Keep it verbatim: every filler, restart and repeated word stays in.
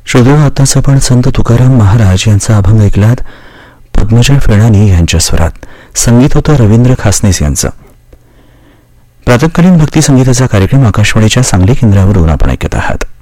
श्रोतेहो, आत्ताच आपण संत तुकाराम महाराज यांचा अभंग ऐकलात पद्मजा फेडानी यांच्या स्वरात. संगीत होतं रवींद्र खासनीस यांचं. प्रातःकालीन भक्ती संगीताचा कार्यक्रम आकाशवाणीच्या सांगली केंद्रावरून आपण ऐकत आहात.